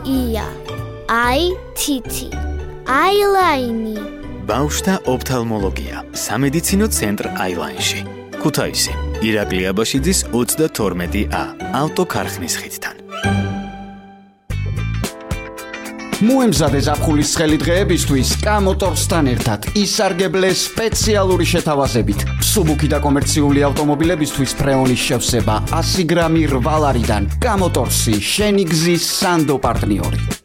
ია IT აილაინი ბავშვთა ოფთალმოლოგია სამედიცინო ცენტრ აილაინში ქუთაისი ირაკლი აბაშიძის 32A ავტოქარხნის ხიდთან მოემზადე ზაფხულის ცხელი დღეებისთვის კამოტორსთან ერთად ისარგებლე სპეციალური შეთავაზებით. მსუბუქი და კომერციული ავტომობილებისთვის ფრეონის შევსება 100 გრამი 8 ლარიდან კამოტორსი შენი გზის სანდო პარტნიორი.